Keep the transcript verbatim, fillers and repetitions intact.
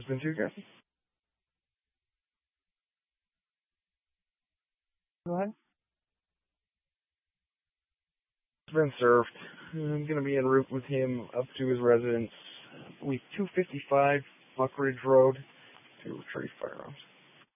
been too, Captain. Go ahead. It's been served. I'm going to be en route with him up to his residence, week two fifty-five, Buck Ridge Road, to retrieve firearms.